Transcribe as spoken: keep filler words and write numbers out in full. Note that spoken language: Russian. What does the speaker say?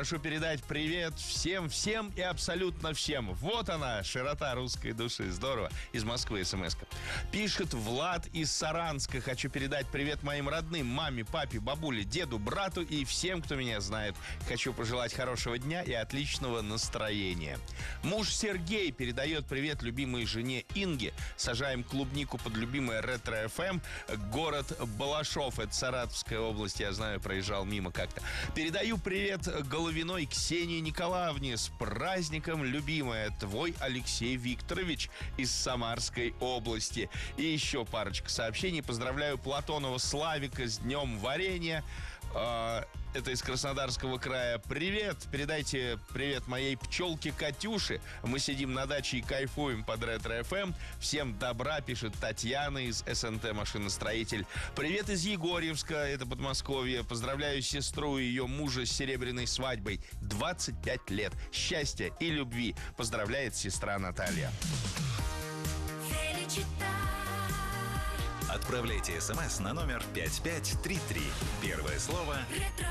Прошу передать привет всем-всем и абсолютно всем. Вот она, широта русской души. Здорово. Из Москвы смс-ка. Пишет Влад из Саранска. Хочу передать привет моим родным, маме, папе, бабуле, деду, брату и всем, кто меня знает. Хочу пожелать хорошего дня и отличного настроения. Муж Сергей передает привет любимой жене Инге. Сажаем клубнику под любимое Ретро-эф эм. Город Балашов, это Саратовская область. Я знаю, проезжал мимо как-то. Передаю привет Головиной Ксении Николаевне. С праздником, любимая. Твой Алексей Викторович из Самарской области. И еще парочка сообщений. Поздравляю Платонова Славика с днем варенья. Это из Краснодарского края. Привет! Передайте привет моей пчелке Катюше. Мы сидим на даче и кайфуем под Ретро-эф эм. Всем добра, пишет Татьяна из эс эн тэ «Машиностроитель». Привет из Егорьевска, это Подмосковье. Поздравляю сестру и ее мужа с серебряной свадьбой. двадцать пять лет. Счастья и любви. Поздравляет сестра Наталья. Отправляйте смс на номер пять пять три три. Первое слово